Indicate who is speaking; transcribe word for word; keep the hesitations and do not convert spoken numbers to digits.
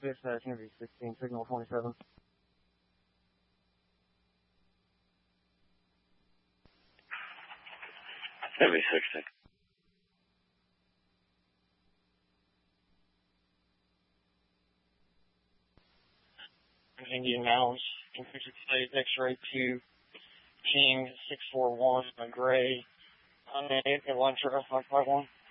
Speaker 1: Dispatch, interview sixteen, signal twenty-seven.
Speaker 2: Interview sixteen.
Speaker 1: Indian Mounds, Inclusive State, X-ray two, King six four one, Gray, unnamed, Elantra five five one.